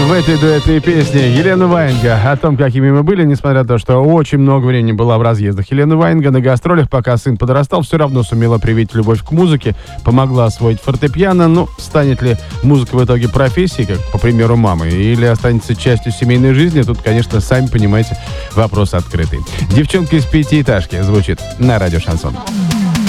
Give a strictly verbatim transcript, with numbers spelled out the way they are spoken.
в этой дуэтной песне Елена Ваенга о том, какими мы были, несмотря на то, что очень много времени была в разъездах. Елена Ваенга на гастролях, пока сын подрастал, все равно сумела привить любовь к музыке, помогла освоить фортепиано. Ну, станет ли музыка в итоге профессией, как по примеру мамы, или останется частью семейной жизни, тут, конечно, сами понимаете, вопрос открытый. «Девчонка из пятиэтажки» звучит на радио «Шансон».